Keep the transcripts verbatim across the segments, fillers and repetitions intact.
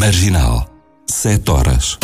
Marginal, sete horas.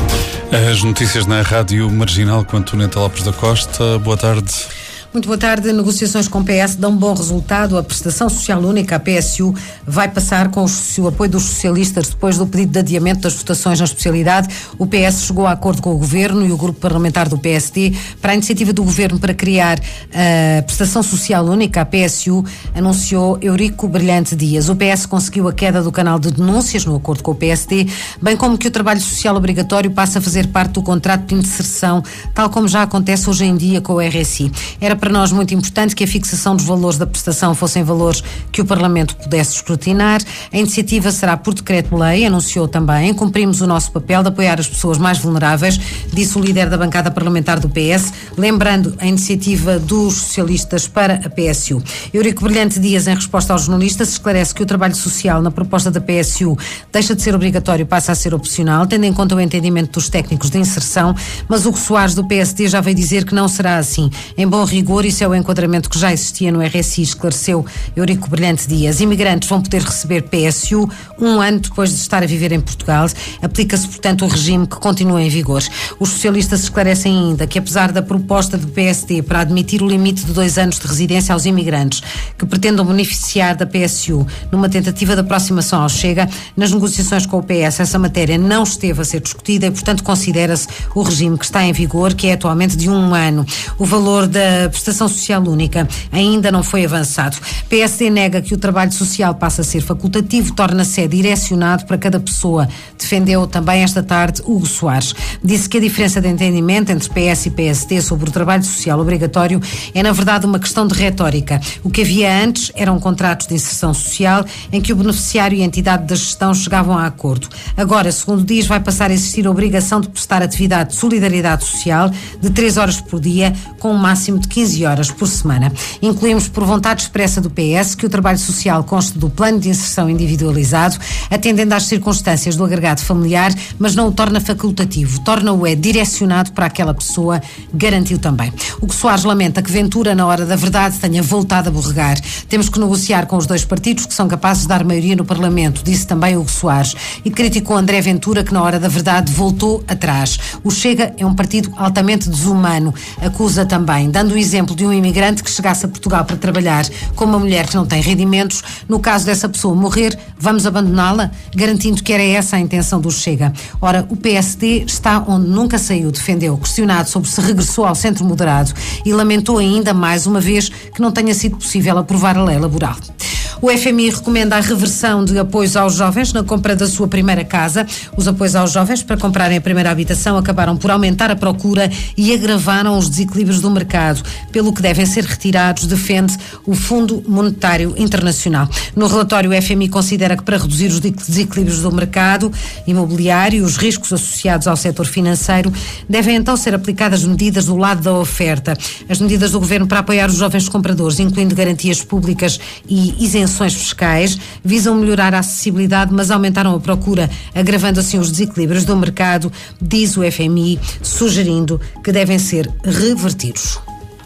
As notícias na Rádio Marginal com Antoneta Lopes da Costa. Boa tarde. Muito boa tarde. Negociações com o P S dão bom resultado. A prestação social única, a P S U, vai passar com o apoio dos socialistas depois do pedido de adiamento das votações na especialidade. O P S chegou a acordo com o Governo e o grupo parlamentar do P S D para a iniciativa do Governo para criar a prestação social única, a P S U, anunciou Eurico Brilhante Dias. O P S conseguiu a queda do canal de denúncias no acordo com o P S D, bem como que o trabalho social obrigatório passa a fazer parte do contrato de inserção, tal como já acontece hoje em dia com o R S I. Era para nós muito importante que a fixação dos valores da prestação fossem valores que o Parlamento pudesse escrutinar. A iniciativa será por decreto-lei, anunciou também. Cumprimos o nosso papel de apoiar as pessoas mais vulneráveis, disse o líder da bancada parlamentar do P S, lembrando a iniciativa dos socialistas para a P S U. Eurico Brilhante Dias, em resposta aos jornalistas, esclarece que o trabalho social na proposta da P S U deixa de ser obrigatório e passa a ser opcional, tendo em conta o entendimento dos técnicos de inserção, mas Hugo Soares, do P S D, já veio dizer que não será assim. Em bom rigor, isso é o enquadramento que já existia no R S I, esclareceu Eurico Brilhante Dias. Imigrantes vão poder receber P S U um ano depois de estar a viver em Portugal. Aplica-se, portanto, o regime que continua em vigor. Os socialistas esclarecem ainda que, apesar da proposta do P S D para admitir o limite de dois anos de residência aos imigrantes que pretendam beneficiar da P S U numa tentativa de aproximação ao Chega, nas negociações com o P S essa matéria não esteve a ser discutida e, portanto, considera-se o regime que está em vigor, que é atualmente de um ano. O valor da prestação social única ainda não foi avançado. P S D nega que o trabalho social passe a ser facultativo, torna-se direcionado para cada pessoa. Defendeu também esta tarde Hugo Soares. Disse que a diferença de entendimento entre P S e P S D sobre o trabalho social obrigatório é, na verdade, uma questão de retórica. O que havia antes eram contratos de inserção social em que o beneficiário e a entidade da gestão chegavam a acordo. Agora, segundo diz, vai passar a existir a obrigação de prestar atividade de solidariedade social de três horas por dia, com um máximo de quinze horas por semana. Incluímos, por vontade expressa do P S, que o trabalho social conste do plano de inserção individualizado, atendendo às circunstâncias do agregado familiar, mas não o torna facultativo, torna-o é direcionado para aquela pessoa, garantiu também. O que Soares lamenta que Ventura, na hora da verdade, tenha voltado a borregar. Temos que negociar com os dois partidos que são capazes de dar maioria no Parlamento, disse também Hugo Soares, e criticou André Ventura, que na hora da verdade voltou atrás. O Chega é um partido altamente desumano, acusa também, dando o exemplo de um imigrante que chegasse a Portugal para trabalhar com uma mulher que não tem rendimentos. No caso dessa pessoa morrer, vamos abandoná-la, garantindo que era essa a intenção do Chega. Ora, o P S D está onde nunca saiu, defendeu, questionado sobre se regressou ao centro moderado e lamentou ainda mais uma vez que não tenha sido possível aprovar a lei laboral. O F M I recomenda a reversão de apoios aos jovens na compra da sua primeira casa. Os apoios aos jovens para comprarem a primeira habitação acabaram por aumentar a procura e agravaram os desequilíbrios do mercado, pelo que devem ser retirados, defende o Fundo Monetário Internacional. No relatório, o F M I considera que para reduzir os desequilíbrios do mercado imobiliário e os riscos associados ao setor financeiro, devem então ser aplicadas medidas do lado da oferta. As medidas do Governo para apoiar os jovens compradores, incluindo garantias públicas e isenções fiscais, visam melhorar a acessibilidade, mas aumentaram a procura, agravando assim os desequilíbrios do mercado, diz o F M I, sugerindo que devem ser revertidos.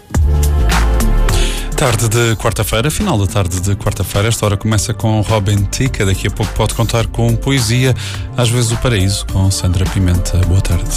Tarde de quarta-feira, final da tarde de quarta-feira. Esta hora começa com Robin Tica. Daqui a pouco pode contar com poesia, às vezes o paraíso, com Sandra Pimenta. Boa tarde.